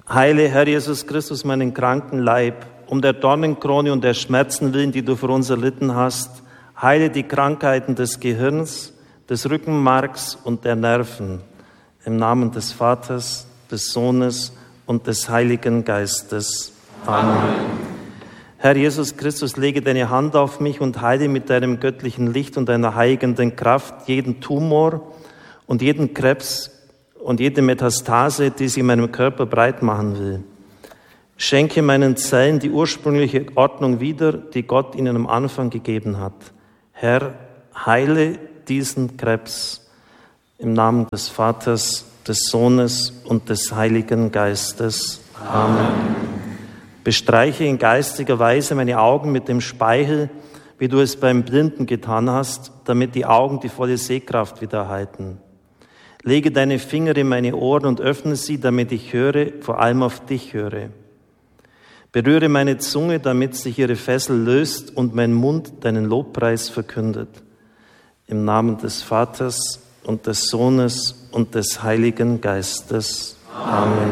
Heile, Herr Jesus Christus, meinen kranken Leib, um der Dornenkrone und der Schmerzen willen, die du für uns erlitten hast. Heile die Krankheiten des Gehirns, des Rückenmarks und der Nerven. Im Namen des Vaters, des Sohnes und des Heiligen Geistes. Amen. Herr Jesus Christus, lege deine Hand auf mich und heile mit deinem göttlichen Licht und deiner heilenden Kraft jeden Tumor und jeden Krebs und jede Metastase, die sich in meinem Körper breit machen will. Schenke meinen Zellen die ursprüngliche Ordnung wieder, die Gott ihnen am Anfang gegeben hat. Herr, heile diesen Krebs im Namen des Vaters, des Sohnes und des Heiligen Geistes. Amen. Bestreiche in geistiger Weise meine Augen mit dem Speichel, wie du es beim Blinden getan hast, damit die Augen die volle Sehkraft wieder erhalten. Lege deine Finger in meine Ohren und öffne sie, damit ich höre, vor allem auf dich höre. Berühre meine Zunge, damit sich ihre Fessel löst und mein Mund deinen Lobpreis verkündet. Im Namen des Vaters und des Sohnes und des Heiligen Geistes. Amen.